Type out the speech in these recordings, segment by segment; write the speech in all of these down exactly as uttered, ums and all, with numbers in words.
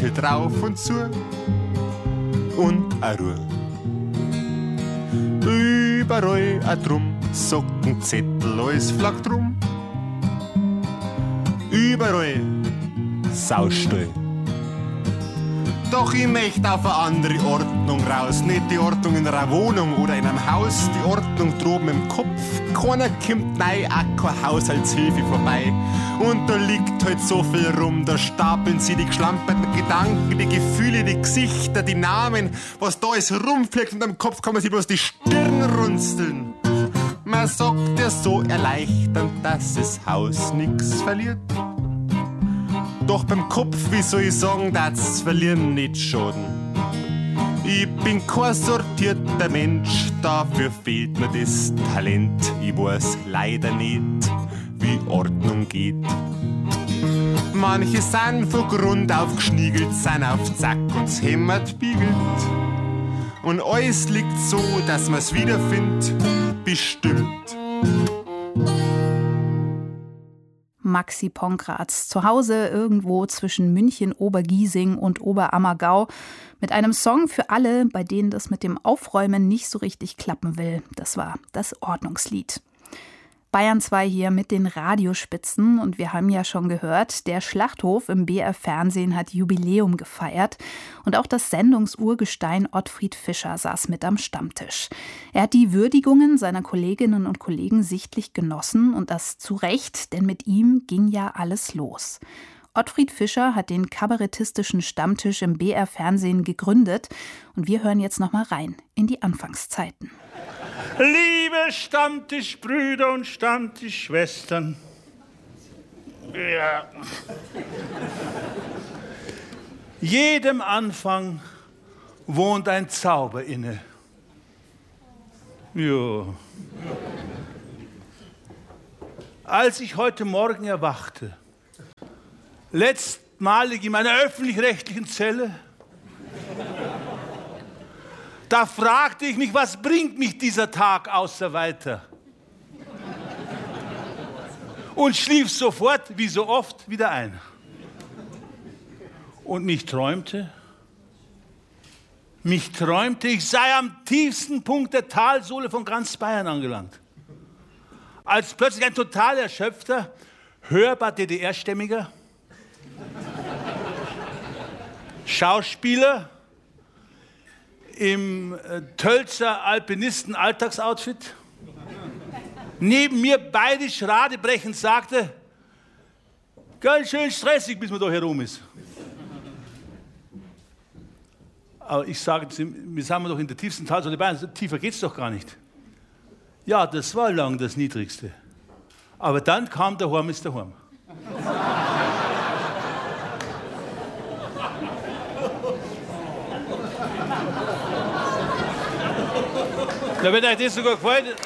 Deckel drauf und zu und a Ruhe. Überall a Drum, Socken, Zettel, alles flackt rum. Überall Saustall. Doch ich möchte auf eine andere Ordnung raus. Nicht die Ordnung in einer Wohnung oder in einem Haus, die Ordnung droben im Kopf. Keiner kommt nein, auch kein Haushaltshilfe vorbei. Und da liegt halt so viel rum, da stapeln sie die geschlamperten Gedanken, die Gefühle, die Gesichter, die Namen. Was da ist rumfliegt und am Kopf kann man sich bloß die Stirn runzeln. Man sagt ja so erleichternd, dass das Haus nix verliert. Doch beim Kopf, wie soll ich sagen, das Verlieren nicht schaden. Ich bin kein sortierter Mensch, dafür fehlt mir das Talent. Ich weiß leider nicht, wie Ordnung geht. Manche sind von Grund auf geschniegelt, sind auf Zack und's hämmert biegelt. Und alles liegt so, dass man's wiederfindet, bestimmt. Maxi Pongratz, zu Hause irgendwo zwischen München, Obergiesing und Oberammergau, mit einem Song für alle, bei denen das mit dem Aufräumen nicht so richtig klappen will. Das war das Ordnungslied. Bayern zwei hier mit den Radiospitzen und wir haben ja schon gehört, der Schlachthof im B R Fernsehen hat Jubiläum gefeiert und auch das Sendungsurgestein Ottfried Fischer saß mit am Stammtisch. Er hat die Würdigungen seiner Kolleginnen und Kollegen sichtlich genossen und das zu Recht, denn mit ihm ging ja alles los. Ottfried Fischer hat den kabarettistischen Stammtisch im B R Fernsehen gegründet und wir hören jetzt noch mal rein in die Anfangszeiten. Liebe Stammtischbrüder und Stammtischschwestern, ja. Jedem Anfang wohnt ein Zauber inne. Ja. Als ich heute Morgen erwachte, letztmalig in meiner öffentlich-rechtlichen Zelle, da fragte ich mich, was bringt mich dieser Tag außer weiter? Und schlief sofort, wie so oft, wieder ein. Und mich träumte, mich träumte, ich sei am tiefsten Punkt der Talsohle von ganz Bayern angelangt. Als plötzlich ein total erschöpfter, hörbar D D R-stämmiger Schauspieler im äh, Tölzer Alpinisten-Alltagsoutfit neben mir bayerisch radebrechend sagte, ganz schön stressig, bis man da herum ist. Aber ich sage, wir sind doch in der tiefsten Talsohle Bayern, tiefer geht's doch gar nicht. Ja, das war lang das Niedrigste. Aber dann kam der Horm ist der Horm. Ja, wenn euch das sogar gefällt,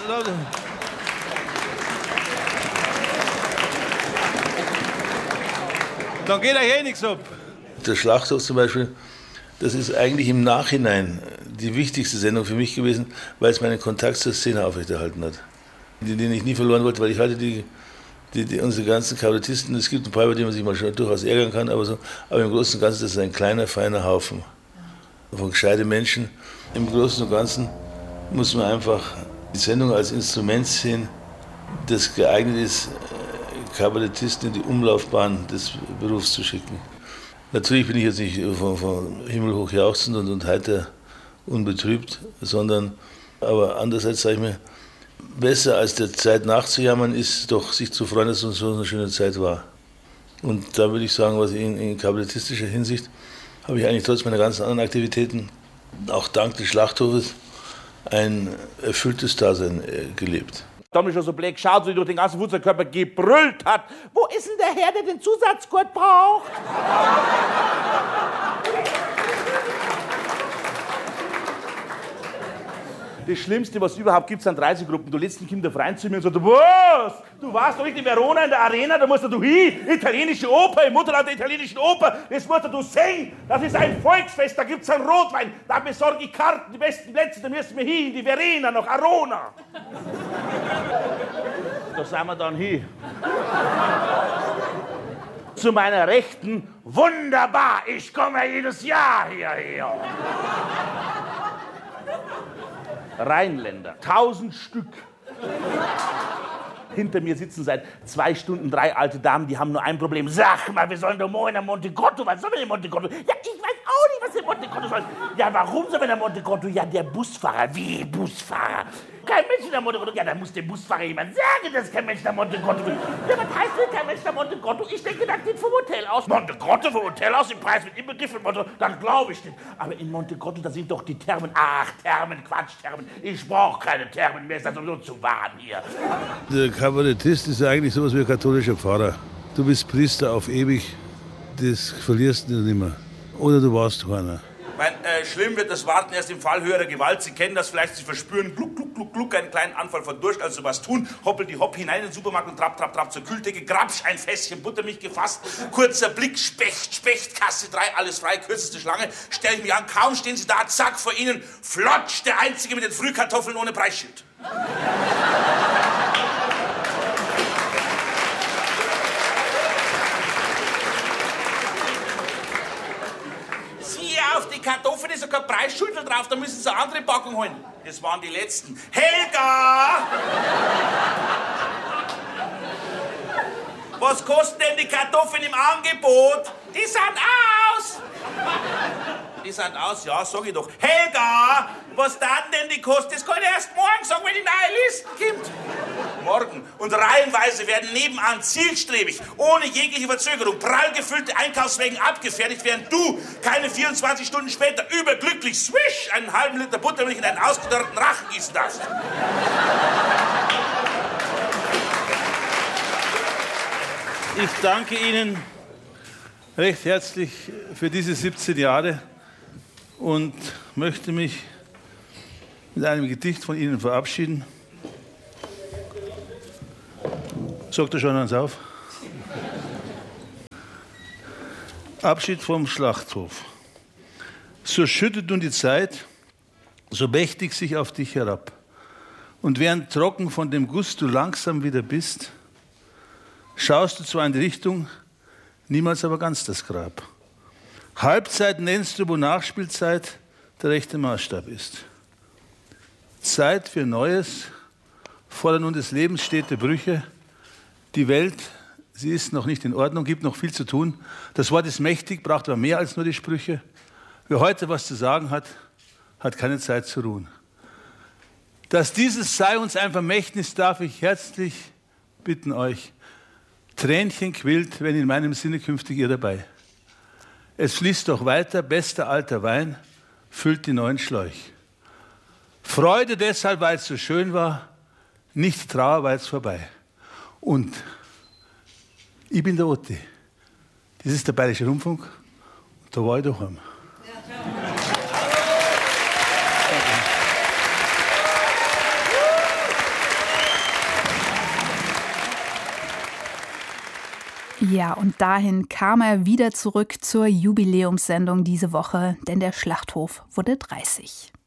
dann geht euch eh nichts ab. Der Schlachthof zum Beispiel, das ist eigentlich im Nachhinein die wichtigste Sendung für mich gewesen, weil es meinen Kontakt zur Szene aufrechterhalten hat. Den ich nie verloren wollte, weil ich hatte die, die, die unsere ganzen Kabarettisten, es gibt ein paar, über die man sich mal schon durchaus ärgern kann, aber, so, aber im Großen und Ganzen ist es ein kleiner, feiner Haufen von gescheiten Menschen. Im Großen und Ganzen muss man einfach die Sendung als Instrument sehen, das geeignet ist, Kabarettisten in die Umlaufbahn des Berufs zu schicken. Natürlich bin ich jetzt nicht von, von Himmel hoch jauchzend und, und heiter unbetrübt, sondern, aber andererseits sage ich mir, besser als der Zeit nachzujammern ist doch, sich zu freuen, dass es so eine schöne Zeit war. Und da würde ich sagen, was in, in kabarettistischer Hinsicht habe ich eigentlich trotz meiner ganzen anderen Aktivitäten, auch dank des Schlachthofes, ein erfülltes Dasein gelebt. Da haben wir schon so blöd geschaut, so durch den ganzen Wurzelkörper gebrüllt hat. Wo ist denn der Herr, der den Zusatzgurt braucht? Das Schlimmste, was es überhaupt gibt, sind Reisegruppen. Du lädst die Kinder rein zu mir und sagst, was? Du warst doch nicht in Verona in der Arena, da musst du hin. Italienische Oper, im Mutterland der italienischen Oper, das musst du singen. Das ist ein Volksfest, da gibt's einen Rotwein. Da besorge ich Karten, die besten Plätze, da müssen wir hin, in die Verena, nach Arona. Da sind wir dann hin. Zu meiner Rechten, wunderbar, ich komme jedes Jahr hierher. Rheinländer, tausend Stück. Hinter mir sitzen seit zwei Stunden drei alte Damen, die haben nur ein Problem. Sag mal, wir sollen doch morgen nach Monte Grotto. Was sollen wir in Monte Grotto? Ja, ich weiß auch nicht, was wir in Monte Grotto sollen. Ja, warum sollen wir nach Monte Grotto? Ja, der Busfahrer. Wie Busfahrer? Kein Mensch nach Monte Grotto. Ja, dann muss dem Busfahrer jemand sagen, dass kein Mensch nach Monte Grotto will. Ja, was heißt denn kein Mensch nach Monte Grotto? Ich denke, das geht vom Hotel aus. Monte Grotto vom Hotel aus? Im Preis wird inbegriffen. Das glaube ich nicht. Aber in Monte Grotto, da sind doch die Thermen. Ach, Thermen, Quatsch, Thermen. Ich brauche keine Thermen mehr. Ist das sowieso zu warm hier. Der Kabarettist ist ja eigentlich sowas wie ein katholischer Pfarrer. Du bist Priester auf ewig, das verlierst du nicht mehr. Oder du warst keiner. Mein, äh, schlimm wird das Warten erst im Fall höherer Gewalt. Sie kennen das vielleicht, Sie verspüren gluck, gluck, gluck, gluck, einen kleinen Anfall von Durst, also was tun, hoppel die Hopp hinein in den Supermarkt und trapp, trapp, trapp zur Kühltheke, grapsch, ein Fässchen Buttermilch gefasst, kurzer Blick, Specht, Specht, Kasse drei, alles frei, kürzeste Schlange, stell ich mich an, kaum stehen Sie da, zack, vor Ihnen, flotsch, der Einzige mit den Frühkartoffeln ohne Preisschild. Auf die Kartoffeln ist sogar Preisschüttel drauf, da müssen Sie eine andere Packung holen. Das waren die letzten. Helga! Was kosten denn die Kartoffeln im Angebot? Die sind aus! Die sind aus, ja, sag ich doch. Helga! Was dann denn die kosten? Das kann ich erst morgen sagen, wenn die neue Liste kommt. Morgen. Und reihenweise werden nebenan zielstrebig, ohne jegliche Verzögerung, prall gefüllte Einkaufswägen abgefertigt, während du keine vierundzwanzig Stunden später überglücklich swish einen halben Liter Buttermilch in einen ausgedörrten Rachen gießen darfst. Ich danke Ihnen recht herzlich für diese siebzehn Jahre und möchte mich mit einem Gedicht von Ihnen verabschieden. Sagt er schon eins auf? Abschied vom Schlachthof. So schüttet nun die Zeit, so mächtig sich auf dich herab. Und während trocken von dem Guss du langsam wieder bist, schaust du zwar in die Richtung, niemals aber ganz das Grab. Halbzeit nennst du, wo Nachspielzeit der rechte Maßstab ist. Zeit für Neues, fordern nun des Lebens stete Brüche. Die Welt, sie ist noch nicht in Ordnung, gibt noch viel zu tun. Das Wort ist mächtig, braucht aber mehr als nur die Sprüche. Wer heute was zu sagen hat, hat keine Zeit zu ruhen. Dass dieses sei uns ein Vermächtnis, darf ich herzlich bitten euch. Tränchen quillt, wenn in meinem Sinne künftig ihr dabei. Es fließt doch weiter, bester alter Wein, füllt die neuen Schläuch. Freude deshalb, weil es so schön war, nicht Trauer, weil es vorbei. Und ich bin der Otti. Das ist der Bayerische Rundfunk. Und da war ich daheim. Ja, und dahin kam er wieder zurück zur Jubiläumssendung diese Woche, denn der Schlachthof wurde dreißig.